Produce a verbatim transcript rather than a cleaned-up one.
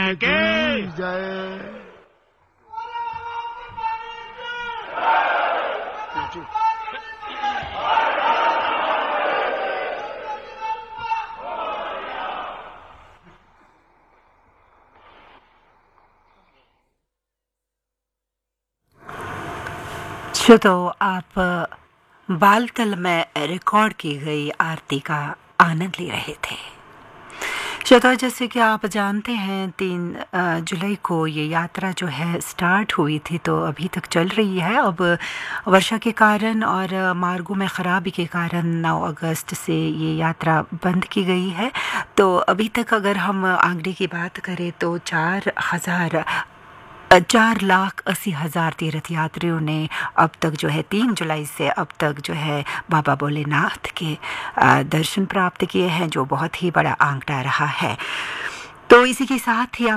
मैया के जय। तो आप बालतल में रिकॉर्ड की गई आरती का आनंद ले रहे थे। श्रोता, जैसे कि आप जानते हैं तीन जुलाई को ये यात्रा जो है स्टार्ट हुई थी तो अभी तक चल रही है। अब वर्षा के कारण और मार्गों में ख़राबी के कारण नौ अगस्त से ये यात्रा बंद की गई है। तो अभी तक अगर हम आंकड़े की बात करें तो चार हज़ार चार लाख अस्सी हज़ार तीर्थ यात्रियों ने अब तक जो है तीन जुलाई से अब तक जो है बाबा भोलेनाथ के दर्शन प्राप्त किए हैं, जो बहुत ही बड़ा आंकड़ा रहा है। तो इसी के साथ ही